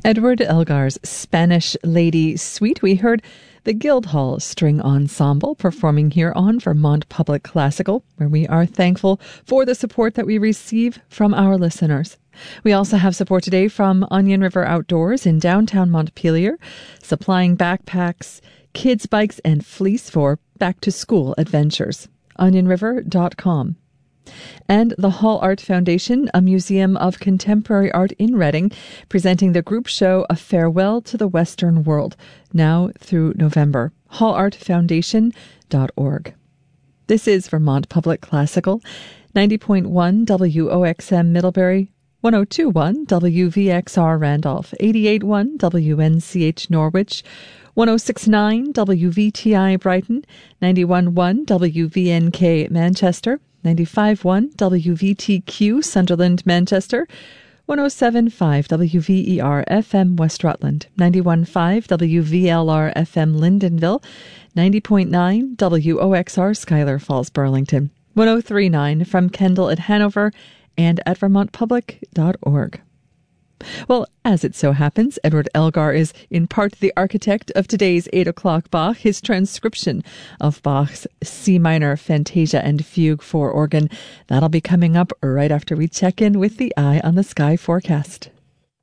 Edward Elgar's Spanish Lady Suite. We heard the Guildhall String Ensemble performing here on Vermont Public Classical, where we are thankful for the support that we receive from our listeners. We also have support today from Onion River Outdoors in downtown Montpelier, supplying backpacks, kids' bikes, and fleece for back-to-school adventures. OnionRiver.com. And the Hall Art Foundation, a museum of contemporary art in Reading, presenting the group show A Farewell to the Western World, now through November. hallartfoundation.org. This is Vermont Public Classical, 90.1 WOXM Middlebury, 102.1 WVXR Randolph, 88.1 WNCH Norwich, 106.9 WVTI Brighton, 91.1 WVNK Manchester, 95.1 WVTQ Sunderland Manchester, 107.5 WVER FM West Rutland, 91.5 WVLR FM Lyndonville, 90.9 WOXR Schuyler Falls Burlington, 103.9 from Kendall at Hanover, and at vermontpublic.org. Well, as it so happens, Edward Elgar is in part the architect of today's 8 o'clock Bach, his transcription of Bach's C minor Fantasia and Fugue for organ. That'll be coming up right after we check in with the Eye on the Sky forecast.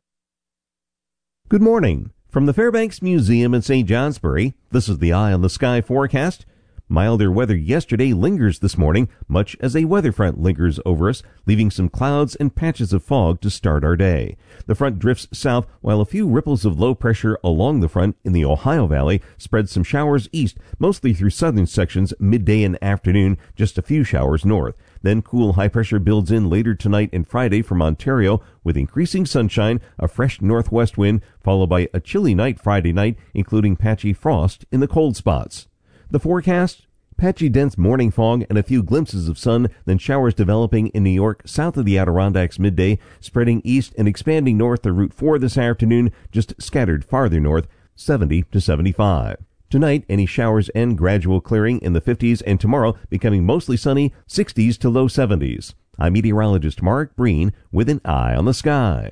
Good morning. From the Fairbanks Museum in St. Johnsbury, this is the Eye on the Sky forecast. Milder weather yesterday lingers this morning, much as a weather front lingers over us, leaving some clouds and patches of fog to start our day. The front drifts south, while a few ripples of low pressure along the front in the Ohio Valley spread some showers east, mostly through southern sections midday and afternoon, just a few showers north. Then cool high pressure builds in later tonight and Friday from Ontario with increasing sunshine, a fresh northwest wind, followed by a chilly night Friday night, including patchy frost in the cold spots. The forecast: patchy dense morning fog and a few glimpses of sun, then showers developing in New York south of the Adirondacks midday, spreading east and expanding north to Route 4 this afternoon, just scattered farther north, 70 to 75. Tonight, any showers and gradual clearing in the 50s, and tomorrow becoming mostly sunny, 60s to low 70s. I'm meteorologist Mark Breen with an Eye on the Sky.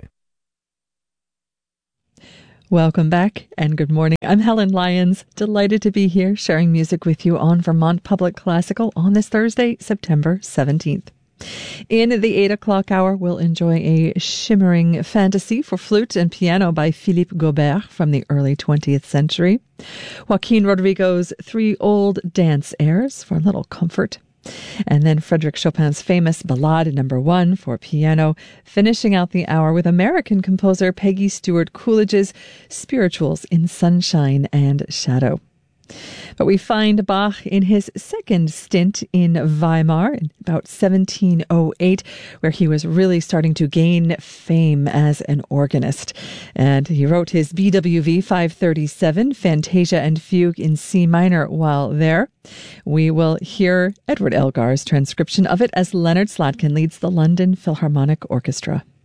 Welcome back and good morning. I'm Helen Lyons, delighted to be here sharing music with you on Vermont Public Classical on this Thursday, September 17th. In the 8 o'clock hour, we'll enjoy a shimmering fantasy for flute and piano by Philippe Gaubert from the early 20th century. Joaquin Rodrigo's 3 old dance airs for a little comfort. And then Frédéric Chopin's famous Ballade No. 1 for piano, finishing out the hour with American composer Peggy Stewart Coolidge's Spirituals in Sunshine and Shadow. But we find Bach in his second stint in Weimar in about 1708, where he was really starting to gain fame as an organist. And he wrote his BWV 537, Fantasia and Fugue in C minor, while there. We will hear Edward Elgar's transcription of it as Leonard Slatkin leads the London Philharmonic Orchestra.